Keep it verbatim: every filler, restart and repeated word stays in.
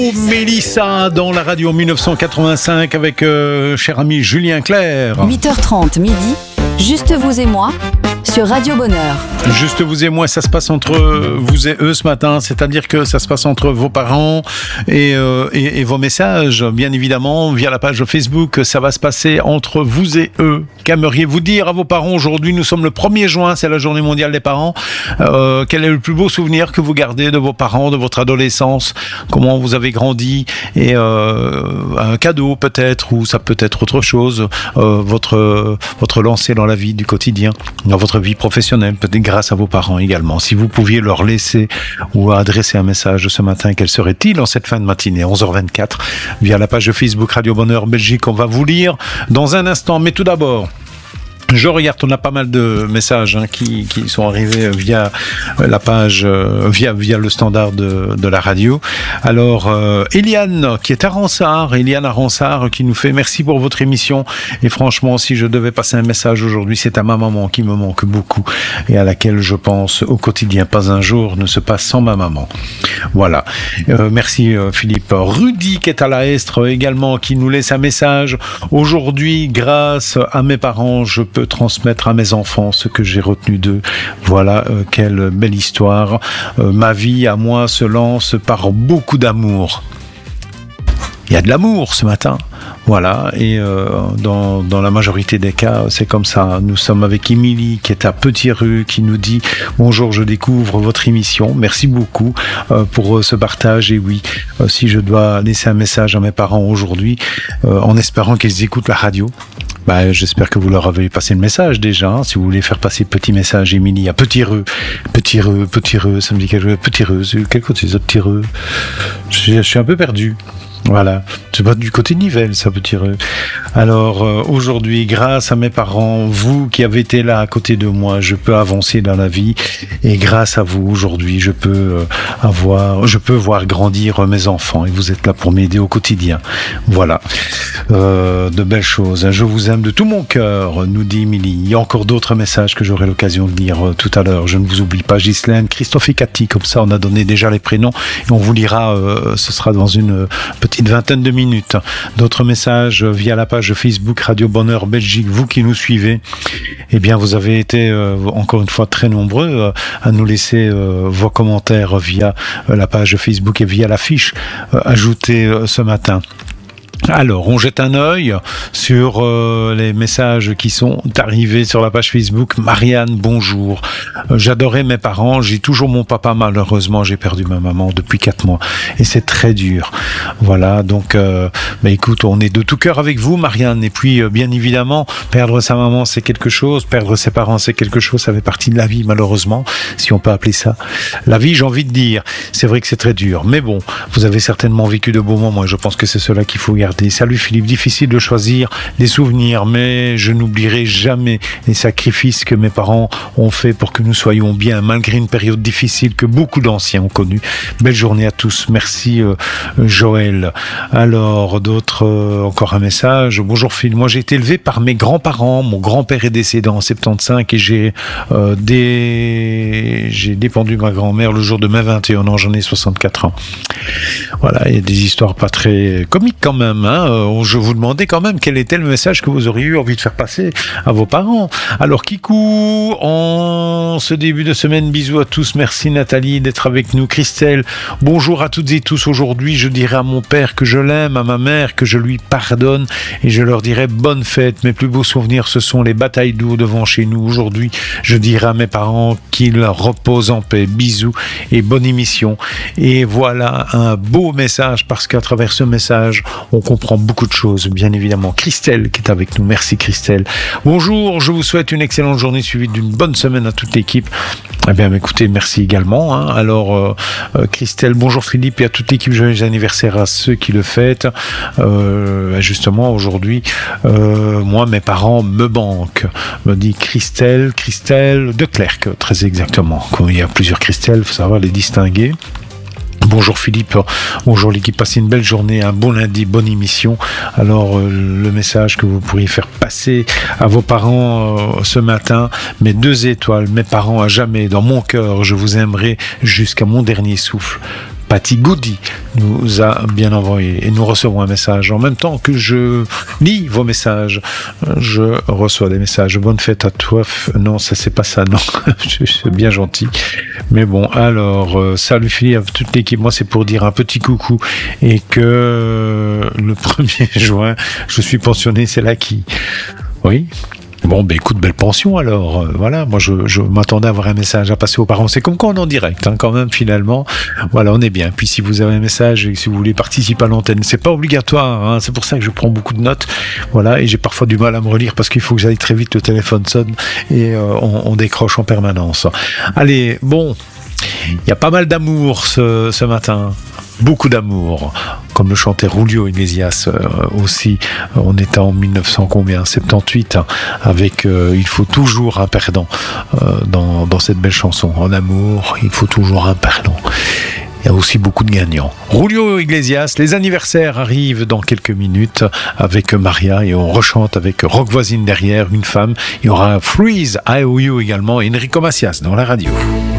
Mélissa dans la radio mille neuf cent quatre-vingt-cinq avec euh, cher ami Julien Clerc. huit heures trente midi, juste vous et moi sur Radio Bonheur. Juste vous et moi, ça se passe entre vous et eux ce matin, c'est-à-dire que ça se passe entre vos parents et, euh, et, et vos messages, bien évidemment, via la page Facebook. Ça va se passer entre vous et eux. Qu'aimeriez-vous dire à vos parents aujourd'hui? Nous sommes le premier juin, c'est la journée mondiale des parents. Euh, quel est le plus beau souvenir que vous gardez de vos parents, de votre adolescence? Comment vous avez grandi? Et euh, un cadeau peut-être, ou ça peut être autre chose, euh, votre, votre lancée dans la vie du quotidien, dans votre vie professionnelle, peut-être grâce à vos parents également. Si vous pouviez leur laisser ou adresser un message ce matin, quel serait-il en cette fin de matinée, onze heures vingt-quatre, via la page Facebook Radio Bonheur Belgique? On va vous lire dans un instant, mais tout d'abord, je regarde, on a pas mal de messages hein, qui, qui sont arrivés via la page, euh, via, via le standard de, de la radio. Alors, euh, Eliane, qui est à Ronsard, Eliane à Ronsard, qui nous fait merci pour votre émission. Et franchement, si je devais passer un message aujourd'hui, c'est à ma maman qui me manque beaucoup et à laquelle je pense au quotidien. Pas un jour ne se passe sans ma maman. Voilà. Euh, merci euh, Philippe. Rudy, qui est à la Estre également, qui nous laisse un message. Aujourd'hui, grâce à mes parents, je peux transmettre à mes enfants ce que j'ai retenu d'eux. Voilà, euh, quelle belle histoire. Euh, ma vie à moi se lance par beaucoup d'amour. Il y a de l'amour ce matin. Voilà, et euh, dans, dans la majorité des cas, c'est comme ça. Nous sommes avec Émilie, qui est à Petit-Rue, qui nous dit « Bonjour, je découvre votre émission. Merci beaucoup euh, pour euh, ce partage. Et oui, euh, si je dois laisser un message à mes parents aujourd'hui, euh, en espérant qu'ils écoutent la radio, bah, j'espère que vous leur avez passé le message déjà. Hein, si vous voulez faire passer petit message, Émilie, à Petit-Rue, Petit-Rue, Petit-Rue, ça me dit quelque chose. Petit-Rue, c'est quel côté ça, Petit-Rue? je, je suis un peu perdu. Voilà, c'est pas du côté Nivelles, ça peut tirer. Alors euh, aujourd'hui, grâce à mes parents, vous qui avez été là à côté de moi, je peux avancer dans la vie, et grâce à vous aujourd'hui, je peux euh, avoir, je peux voir grandir mes enfants, et vous êtes là pour m'aider au quotidien. Voilà, euh, de belles choses. Je vous aime de tout mon cœur, nous dit Émilie. Il y a encore d'autres messages que j'aurai l'occasion de lire euh, tout à l'heure. Je ne vous oublie pas, Ghislaine, Christophe et Cathy. Comme ça, on a donné déjà les prénoms, et on vous lira. Euh, ce sera dans une petite Petite vingtaine de minutes. D'autres messages via la page Facebook Radio Bonheur Belgique. Vous qui nous suivez, eh bien, vous avez été euh, encore une fois très nombreux euh, à nous laisser euh, vos commentaires via euh, la page Facebook et via l'affiche euh, ajoutée euh, ce matin. Alors, on jette un œil sur euh, les messages qui sont arrivés sur la page Facebook. Marianne, bonjour. Euh, j'adorais mes parents. J'ai toujours mon papa. Malheureusement, j'ai perdu ma maman depuis quatre mois. Et c'est très dur. Voilà, donc, euh, bah, écoute, on est de tout cœur avec vous, Marianne. Et puis, euh, bien évidemment, perdre sa maman, c'est quelque chose. Perdre ses parents, c'est quelque chose. Ça fait partie de la vie, malheureusement, si on peut appeler ça la vie, j'ai envie de dire. C'est vrai que c'est très dur. Mais bon, vous avez certainement vécu de beaux moments. Et je pense que c'est cela qu'il faut garder. Salut Philippe, difficile de choisir des souvenirs, mais je n'oublierai jamais les sacrifices que mes parents ont fait pour que nous soyons bien, malgré une période difficile que beaucoup d'anciens ont connue. Belle journée à tous. Merci euh, Joël. Alors, d'autres, euh, encore un message. Bonjour Philippe, moi j'ai été élevé par mes grands-parents. Mon grand-père est décédé en soixante-quinze et j'ai, euh, dé... j'ai dépendu ma grand-mère le jour de mes vingt et un ans. J'en ai soixante-quatre ans. Voilà, il y a des histoires pas très comiques quand même. Hein, je vous demandais quand même quel était le message que vous auriez eu envie de faire passer à vos parents. Alors Kikou, en ce début de semaine, bisous à tous, merci Nathalie d'être avec nous. Christelle, bonjour à toutes et tous. Aujourd'hui, je dirai à mon père que je l'aime, à ma mère que je lui pardonne, et je leur dirai bonne fête. Mes plus beaux souvenirs, ce sont les batailles d'eau devant chez nous. Aujourd'hui, je dirai à mes parents qu'ils reposent en paix. Bisous et bonne émission. Et voilà un beau message, parce qu'à travers ce message, on comprend beaucoup de choses, bien évidemment. Christelle qui est avec nous, merci Christelle. Bonjour, je vous souhaite une excellente journée suivie d'une bonne semaine à toute l'équipe. Eh bien, écoutez, merci également. Hein. Alors, euh, euh, Christelle, bonjour Philippe et à toute l'équipe, joyeux anniversaire à ceux qui le fêtent. Euh, justement, aujourd'hui, euh, moi, mes parents me manquent, me dit Christelle, Christelle de Clerc, très exactement. Comme il y a plusieurs Christelle, il faut savoir les distinguer. Bonjour Philippe, bonjour l'équipe, passez une belle journée, un bon lundi, bonne émission. Alors euh, le message que vous pourriez faire passer à vos parents euh, ce matin, mes deux étoiles, mes parents à jamais, dans mon cœur, je vous aimerai jusqu'à mon dernier souffle. Patty Goody nous a bien envoyé. Et nous recevons un message. En même temps que je lis vos messages, je reçois des messages. Bonne fête à toi. Non, ça c'est pas ça, non. C'est bien gentil. Mais bon, alors, euh, salut Philippe, à toute l'équipe. Moi, c'est pour dire un petit coucou. Et que euh, le premier juin, je suis pensionné, c'est là qui... Oui. Bon, ben écoute, belle pension alors. Euh, voilà, moi je, je m'attendais à avoir un message à passer aux parents. C'est comme quand on est en direct, hein, quand même, finalement. Voilà, on est bien. Puis si vous avez un message et si vous voulez participer à l'antenne, c'est pas obligatoire. Hein, c'est pour ça que je prends beaucoup de notes. Voilà, et j'ai parfois du mal à me relire parce qu'il faut que j'aille très vite, le téléphone sonne et euh, on, on décroche en permanence. Allez, bon, il y a pas mal d'amour ce, ce matin. Beaucoup d'amour, comme le chantait Julio Iglesias euh, aussi. On était en mille neuf cents combien, soixante-dix-huit, hein, avec euh, il faut toujours un perdant euh, dans, dans cette belle chanson. En amour, il faut toujours un perdant. Il y a aussi beaucoup de gagnants. Julio Iglesias, les anniversaires arrivent dans quelques minutes avec Maria et on rechante avec Rock Voisine derrière, une femme. Il y aura Freeze, I O U également et Enrico Macias dans la radio.